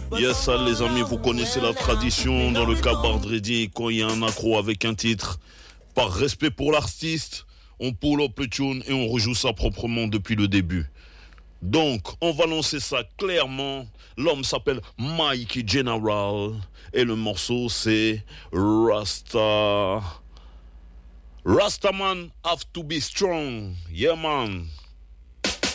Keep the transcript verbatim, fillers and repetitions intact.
Yes, ça les amis, vous connaissez la tradition dans le Cabardredi, quand il y a un accro avec un titre, par respect pour l'artiste, on pull up le tune et on rejoue ça proprement depuis le début. Donc, on va lancer ça clairement. L'homme s'appelle Mikey General et le morceau c'est Rasta. Rastaman have to be strong. Yeah man.